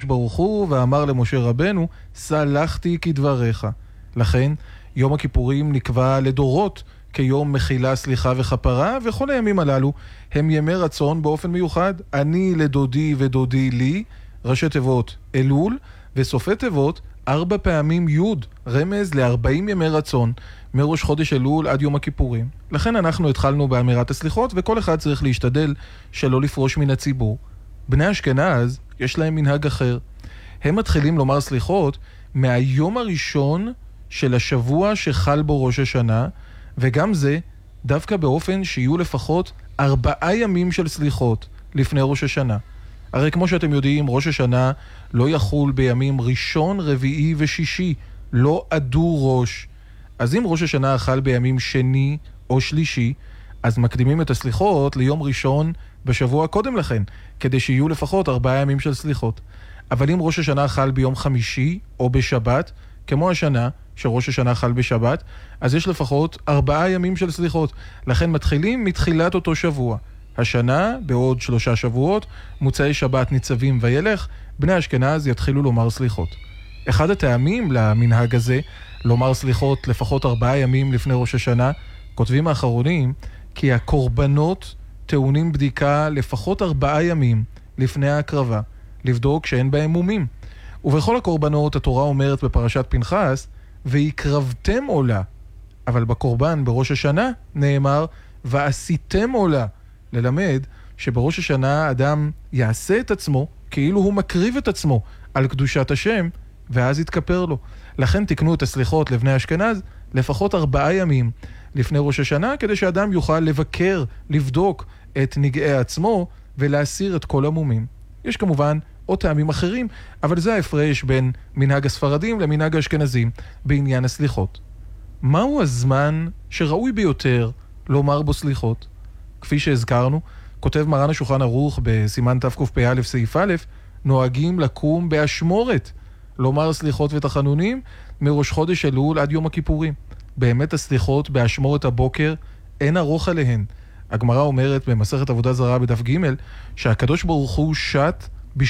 ברוך הוא ואמר למשה רבנו, סלחתי כדבריך. לכן, יום הכיפורים נקבע לדורות כיום מחילה, סליחה וכפרה, וכל הימים הללו הם ימי רצון באופן מיוחד. אני לדודי ודודי לי, ראשי תיבות אלול, וסופי תיבות 4 פעמים י', רמז ל-40 ימי רצון, מראש חודש אלול עד יום הכיפורים. לכן אנחנו התחלנו באמירת הסליחות, וכל אחד צריך להשתדל שלא לפרוש מן הציבור. בני אשכנז יש להם מנהג אחר. הם מתחילים לומר סליחות מהיום הראשון של השבוע שחל בו ראש השנה, וגם זה דווקא באופן שיהיו לפחות 4 ימים של סליחות לפני ראש השנה. הרי כמו שאתם יודעים, ראש השנה לא יחול בימים ראשון, רביעי ושישי, לא עדו ראש. אז אם ראש השנה חל בימים שני או שלישי, אז מקדימים את הסליחות ליום ראשון בשבוע קודם לכן, כדי שיהיו לפחות 4 ימים של סליחות. אבל אם ראש השנה חל ביום חמישי או בשבת, כמו השנה שראש השנה חל בשבת, אז יש לפחות 4 ימים של סליחות. לכן מתחילים מתחילת אותו שבוע. השנה, בעוד 3 שבועות, מוצאי שבת ניצבים וילך, בני אשכנז יתחילו לומר סליחות. אחד הטעמים למנהג הזה, לומר סליחות לפחות 4 ימים לפני ראש השנה, כותבים האחרונים, כי הקורבנות טעונים בדיקה לפחות 4 ימים לפני ההקרבה, לבדוק שאין בהם מומים. ובכל הקורבנות התורה אומרת בפרשת פנחס, ויקרבתם עולה. אבל בקורבן בראש השנה נאמר, ועשיתם עולה. ללמד שבראש השנה אדם יעשה את עצמו כאילו הוא מקריב את עצמו על קדושת השם, ואז יתכפר לו. לכן תקנו את הסליחות לבני אשכנז לפחות 4 ימים לפני ראש השנה, כדי שאדם יוכל לבקר, לבדוק את נגעי עצמו ולהסיר את כל המומים. יש כמובן עוד טעמים אחרים, אבל זה ההפרש בין מנהג הספרדים למנהג האשכנזים בעניין הסליחות. מהו הזמן שראוי ביותר לומר בו סליחות? כפי שהזכרנו, כותב מרן השולחן ערוך בסימן תקפ"א סעיף א', נוהגים לקום באשמורת, לומר סליחות ותחנונים מראש חודש אלול עד יום הכיפורים. באמת הסליחות באשמורת הבוקר אין ארוך עליהן. הגמרא אומרת במסכת עבודה זרה בדף ג' שהקדוש ברוך הוא שט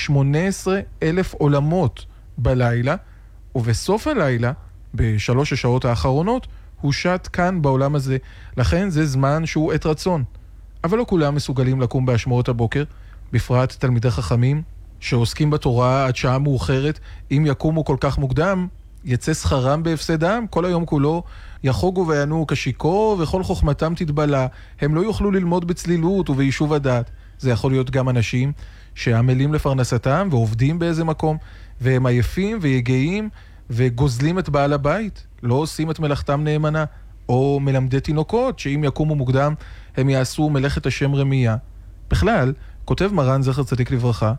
ב18,000 עולמות בלילה, ובסוף הלילה, ב3 השעות האחרונות, הוא שט כאן בעולם הזה. לכן זה זמן שהוא עת רצון. אבל לא כולם מסוגלים לקום באשמורת הבוקר, בפרט תלמידי חכמים שעוסקים בתורה עד שעה מאוחרת. אם יקומו כל כך מוקדם, יצא שכרם בהפסדם, כל היום כולו יחוגו ויענו כשיקו וכל חוכמתם תתבלה. הם לא יוכלו ללמוד בצלילות וביישוב הדעת. זה יכול להיות גם אנשים שעמלים לפרנסתם ועובדים באיזה מקום, והם עייפים ויגעים וגוזלים את בעל הבית, לא עושים את מלאכתם נאמנה, או מלמדי תינוקות שאם יקומו מוקדם הם יעשו מלאכת השם רמייה. בכלל, כותב מרן זכר צדיק לברכה,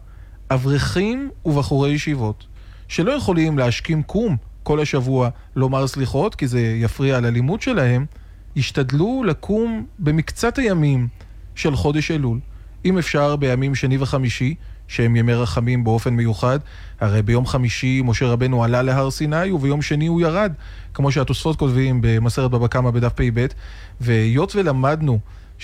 אברכים ובחורי ישיבות שלא יכולים להשכים קום כל השבוע לומר סליחות, כי זה יפריע על הלימוד שלהם, ישתדלו לקום במקצת הימים של חודש אלול. אם אפשר בימים שני וחמישי, שהם ימי רחמים באופן מיוחד, הרי ביום חמישי משה רבנו עלה להר סיני, וביום שני הוא ירד, כמו שהתוספות כותבים במסכת בבא קמא בדף פ"ב. והיות ולמדנו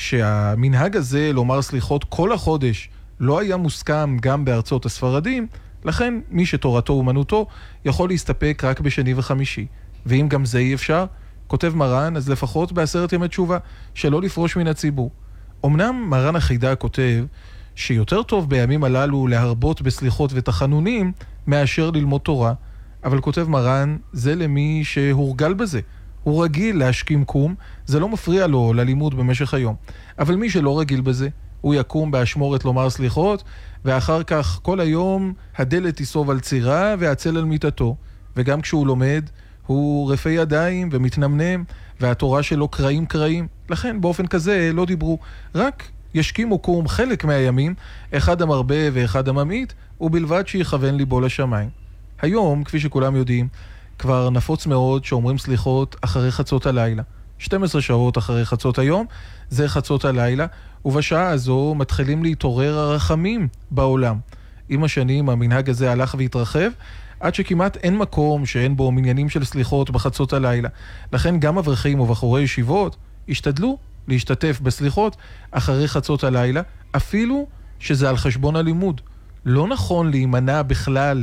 שהמנהג הזה לומר סליחות כל החודש לא היה מוסכם גם בארצות הספרדים, לכן מי שתורתו אומנותו יכול להסתפק רק בשני וחמישי. ואם גם זה אי אפשר, כותב מרן, אז לפחות ב10 ימי תשובה, שלא לפרוש מן הציבור. אמנם מרן החידה כותב שיותר טוב בימים הללו להרבות בסליחות ותחנונים מאשר ללמוד תורה, אבל כותב מרן, זה למי שהורגל בזה. הוא רגיל להשכים קום, זה לא מפריע לו ללימוד במשך היום. אבל מי שלא רגיל בזה, הוא יקום באשמורת לומר סליחות, ואחר כך כל היום הדלת תיסוב על צירה והצל על מיטתו. וגם כשהוא לומד, הוא רפה ידיים ומתנמנם, והתורה שלו קראים קראים. לכן באופן כזה לא דיברו, רק ישכימו קום חלק מהימים, אחד המרבה ואחד הממעיט, ובלבד שיכוון ליבו לשמיים. היום, כפי שכולם יודעים, כבר נפוץ מאוד שאומרים סליחות אחרי חצות הלילה. 12 שעות אחרי חצות היום, זה חצות הלילה, ובשעה הזו מתחילים להתעורר הרחמים בעולם. עם השנים המנהג הזה הלך והתרחב, עד שכמעט אין מקום שאין בו מניינים של סליחות בחצות הלילה. לכן גם אברכים ובחורי ישיבות השתדלו להשתתף בסליחות אחרי חצות הלילה, אפילו שזה על חשבון הלימוד. לא נכון להימנע בכלל